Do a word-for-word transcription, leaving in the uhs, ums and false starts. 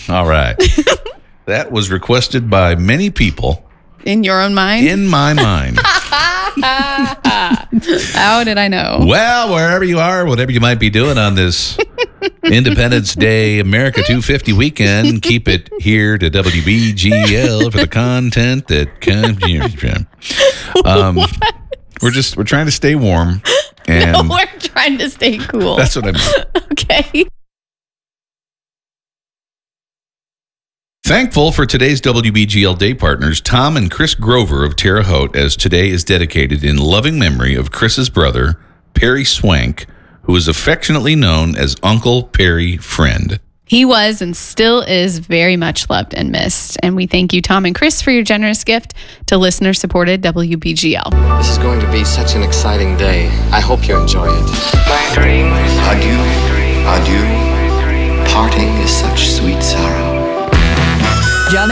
All right. That was requested by many people. In your own mind? In my mind. How did I know? Well, wherever you are, whatever you might be doing on this Independence Day America two fifty weekend, keep it here to W B G L for the content that comes here. Um, we're just, we're trying to stay warm. And no, we're trying to stay cool. That's what I mean. Okay. Thankful for today's W B G L Day partners, Tom and Chris Grover of Terre Haute, as today is dedicated in loving memory of Chris's brother, Perry Swank, who is affectionately known as Uncle Perry Friend. He was and still is very much loved and missed. And we thank you, Tom and Chris, for your generous gift to listener-supported W B G L. This is going to be such an exciting day. I hope you enjoy it. My dreams. Adieu. Adieu. Parting is such